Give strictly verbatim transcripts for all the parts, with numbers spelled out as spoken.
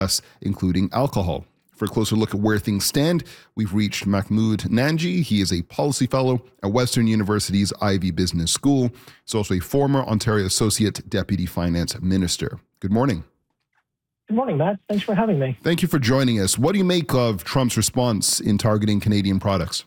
us, including alcohol. For a closer look at where things stand, we've reached Mahmoud Nanji. He is a policy fellow at Western University's Ivey Business School. He's also a former Ontario Associate Deputy Finance Minister. Good morning. Good morning, Matt. Thanks for having me. Thank you for joining us. What do you make of Trump's response in targeting Canadian products?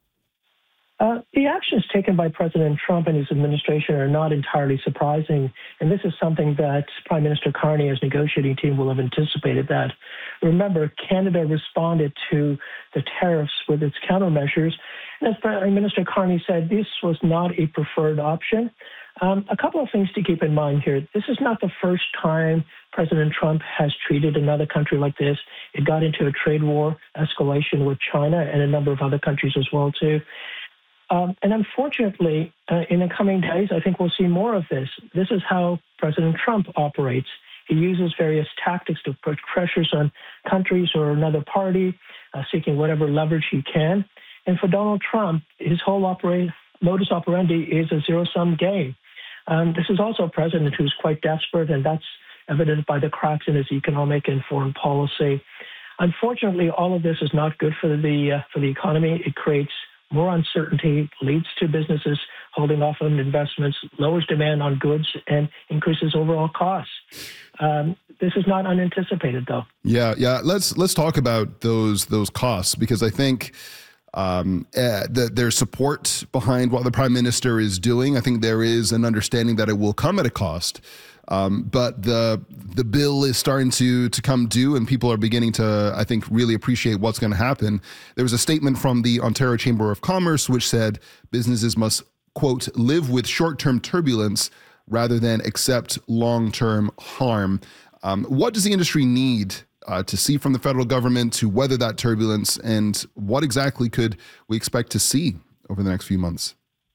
Uh, the actions taken by President Trump and his administration are not entirely surprising, and this is something that Prime Minister Carney, his negotiating team, will have anticipated that. Remember, Canada responded to the tariffs with its countermeasures, and as Prime Minister Carney said, this was not a preferred option. Um, a couple of things to keep in mind here. This is not the first time President Trump has treated another country like this. It got into a trade war escalation with China and a number of other countries as well, too. Um, and unfortunately, uh, in the coming days, I think we'll see more of this. This is how President Trump operates. He uses various tactics to put pressures on countries or another party, uh, seeking whatever leverage he can. And for Donald Trump, his whole operate, modus operandi is a zero-sum game. Um, this is also a president who's quite desperate, and that's evident by the cracks in his economic and foreign policy. Unfortunately, all of this is not good for the uh, for the economy. It creates more uncertainty, leads to businesses holding off on investments, lowers demand on goods, and increases overall costs. Um, this is not unanticipated, though. Yeah, yeah. Let's let's talk about those those costs, because I think um, uh, that there's support behind what the Prime Minister is doing. I think there is an understanding that it will come at a cost. Um, but the the bill is starting to to come due, and people are beginning to, I think, really appreciate what's going to happen. There was a statement from the Ontario Chamber of Commerce which said businesses must, quote, live with short-term turbulence rather than accept long-term harm. Um, what does the industry need uh, to see from the federal government to weather that turbulence, and what exactly could we expect to see over the next few months?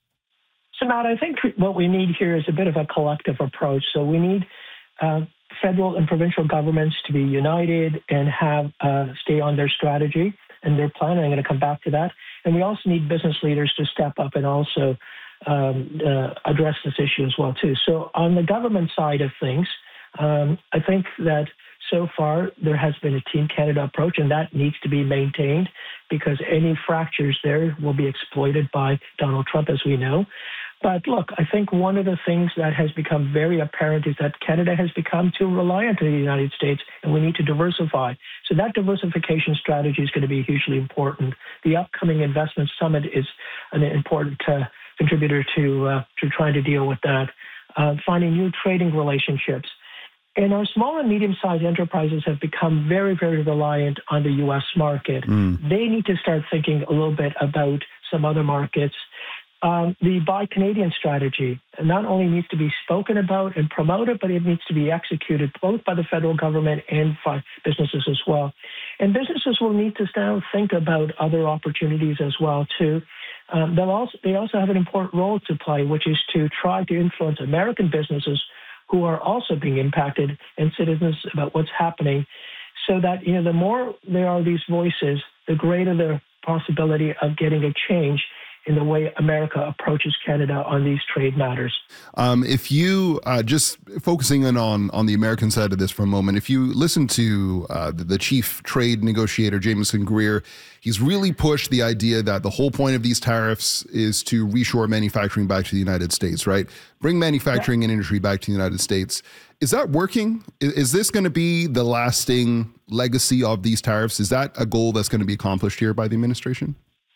So, Matt, I think what we need here is a bit of a collective approach. So we need uh, federal and provincial governments to be united and have uh, stay on their strategy and their plan. I'm going to come back to that. And we also need business leaders to step up and also um, uh, address this issue as well, too. So on the government side of things, um, I think that so far there has been a Team Canada approach, and that needs to be maintained, because any fractures there will be exploited by Donald Trump, as we know. But look, I think one of the things that has become very apparent is that Canada has become too reliant on the United States, and we need to diversify. So that diversification strategy is going to be hugely important. The upcoming investment summit is an important uh, contributor to uh, to trying to deal with that. Uh, finding new trading relationships. And our small and medium-sized enterprises have become very, very reliant on the U S market. Mm. They need to start thinking a little bit about some other markets. Um, the Buy Canadian strategy not only needs to be spoken about and promoted, but it needs to be executed both by the federal government and by businesses as well. And businesses will need to now think about other opportunities as well, too. Um, they'll also, they also have an important role to play, which is to try to influence American businesses who are also being impacted and citizens about what's happening, so that, you know, the more there are these voices, the greater the possibility of getting a change in the way America approaches Canada on these trade matters. Um, if you, uh, just focusing in on, on the American side of this for a moment, if you listen to uh, the, the chief trade negotiator, Jameson Greer, he's really pushed the idea that the whole point of these tariffs is to reshore manufacturing back to the United States, right? Bring manufacturing yeah. and industry back to the United States. Is that working? Is, is this going to be the lasting legacy of these tariffs? Is that a goal that's going to be accomplished here by the administration?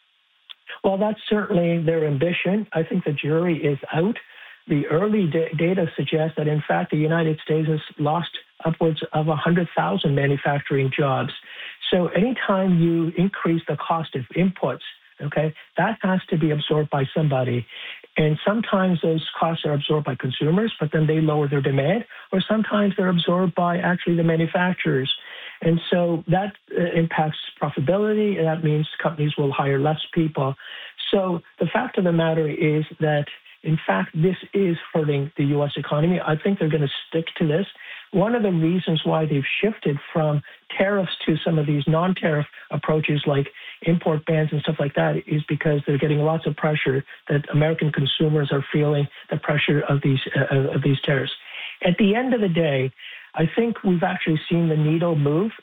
Well, that's certainly their ambition. I think the jury is out. The early da- data suggests that, in fact, the United States has lost upwards of one hundred thousand manufacturing jobs. So anytime you increase the cost of inputs, okay, that has to be absorbed by somebody. And sometimes those costs are absorbed by consumers, but then they lower their demand, or sometimes they're absorbed by actually the manufacturers. And so that uh, impacts profitability, and that means companies will hire less people. So the fact of the matter is that, in fact, this is hurting the U S economy. I think they're going to stick to this. One of the reasons why they've shifted from tariffs to some of these non-tariff approaches like import bans and stuff like that is because they're getting lots of pressure that American consumers are feeling the pressure of these uh, of these tariffs. At the end of the day, I think we've actually seen the needle move